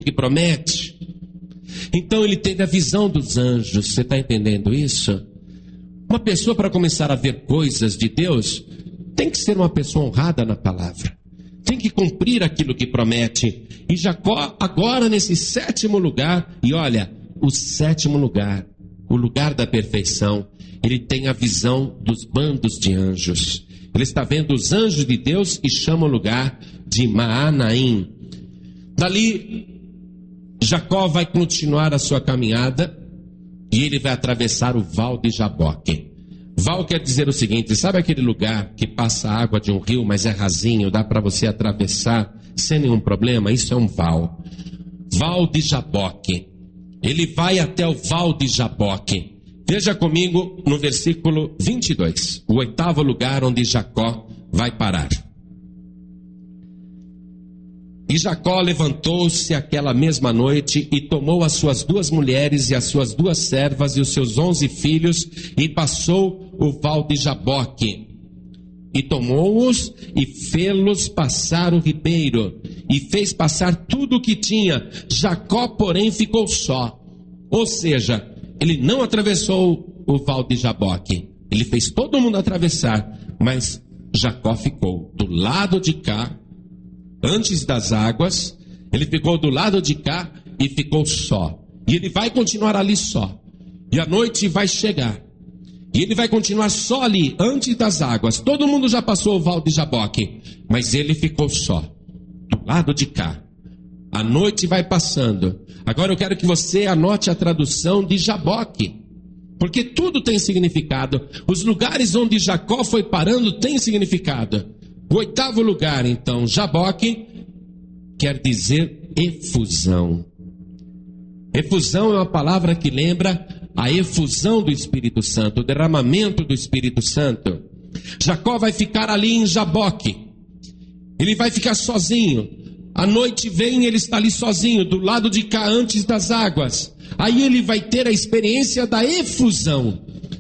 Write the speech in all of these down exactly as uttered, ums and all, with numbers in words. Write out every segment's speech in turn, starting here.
que promete. Então ele teve a visão dos anjos. Você está entendendo isso? Uma pessoa, para começar a ver coisas de Deus, tem que ser uma pessoa honrada na palavra. Tem que cumprir aquilo que promete. E Jacó, agora nesse sétimo lugar, e olha, o sétimo lugar, o lugar da perfeição, ele tem a visão dos bandos de anjos. Ele está vendo os anjos de Deus e chama o lugar de Maanaim. Dali, Jacó vai continuar a sua caminhada e ele vai atravessar o Val de Jaboque. Val quer dizer o seguinte: sabe aquele lugar que passa a água de um rio, mas é rasinho, dá para você atravessar sem nenhum problema? Isso é um val. Val de Jaboque. Ele vai até o Val de Jaboque. Veja comigo no versículo vinte e dois, o oitavo lugar onde Jacó vai parar. E Jacó levantou-se aquela mesma noite e tomou as suas duas mulheres e as suas duas servas e os seus onze filhos e passou o Val de Jaboque. E tomou-os e fê-los passar o ribeiro e fez passar tudo o que tinha. Jacó, porém, ficou só. Ou seja, ele não atravessou o Val de Jaboque. Ele fez todo mundo atravessar, mas Jacó ficou do lado de cá. Antes das águas, ele ficou do lado de cá e ficou só. E ele vai continuar ali só. E a noite vai chegar. E ele vai continuar só ali, antes das águas. Todo mundo já passou o Val de Jaboque, mas ele ficou só, do lado de cá. A noite vai passando. Agora eu quero que você anote a tradução de Jaboque, porque tudo tem significado. Os lugares onde Jacó foi parando têm significado. O oitavo lugar, então, Jaboque, quer dizer efusão. Efusão é uma palavra que lembra a efusão do Espírito Santo, o derramamento do Espírito Santo. Jacó vai ficar ali em Jaboque. Ele vai ficar sozinho. A noite vem e ele está ali sozinho, do lado de cá, antes das águas. Aí ele vai ter a experiência da efusão.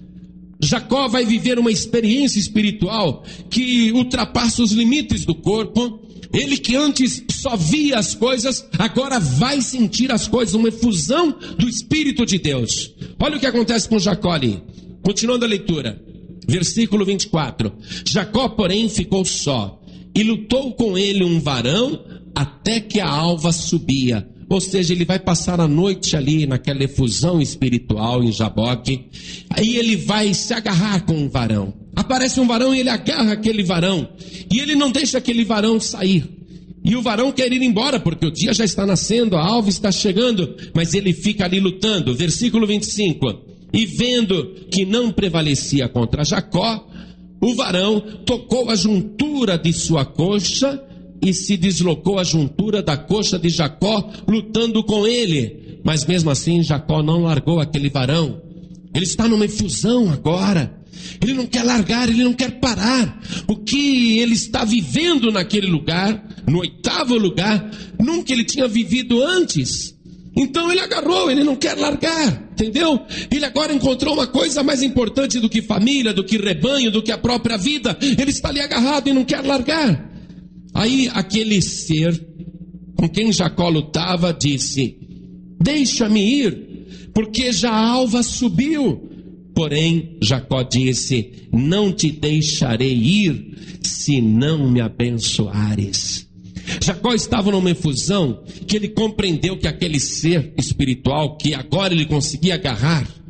Jacó vai viver uma experiência espiritual que ultrapassa os limites do corpo. Ele que antes só via as coisas, agora vai sentir as coisas, uma efusão do Espírito de Deus. Olha o que acontece com Jacó ali. Continuando a leitura, versículo vinte e quatro. Jacó, porém, ficou só, e lutou com ele um varão até que a alva subia. Ou seja, ele vai passar a noite ali naquela efusão espiritual em Jaboque. Aí ele vai se agarrar com um varão. Aparece um varão e ele agarra aquele varão. E ele não deixa aquele varão sair. E o varão quer ir embora porque o dia já está nascendo, a alva está chegando. Mas ele fica ali lutando. Versículo vinte e cinco. E vendo que não prevalecia contra Jacó, o varão tocou a juntura de sua coxa e se deslocou a juntura da coxa de Jacó, lutando com ele. Mas mesmo assim, Jacó não largou aquele varão. Ele está numa efusão agora. Ele não quer largar, ele não quer parar. O que ele está vivendo naquele lugar, no oitavo lugar, nunca ele tinha vivido antes. Então ele agarrou, ele não quer largar, entendeu? Ele agora encontrou uma coisa mais importante do que família, do que rebanho, do que a própria vida. Ele está ali agarrado e não quer largar. Aí aquele ser com quem Jacó lutava disse: deixa-me ir, porque já a alva subiu. Porém Jacó disse: não te deixarei ir, se não me abençoares. Jacó estava numa efusão que ele compreendeu que aquele ser espiritual que agora ele conseguia agarrar,